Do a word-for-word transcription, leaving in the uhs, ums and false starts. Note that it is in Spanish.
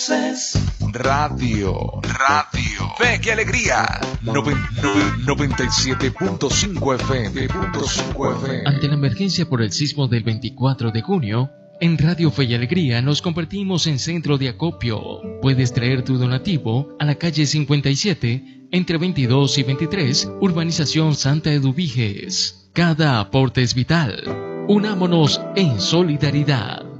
voces. Radio, radio. Fe y alegría. Noven- noven- noventa y siete punto cinco F M. Ante la emergencia por el sismo del veinticuatro de junio, en Radio Fe y Alegría nos convertimos en centro de acopio. Puedes traer tu donativo a la calle cincuenta y siete, entre veintidós y veintitrés, Urbanización Santa Eduviges. Cada aporte es vital. Unámonos en solidaridad.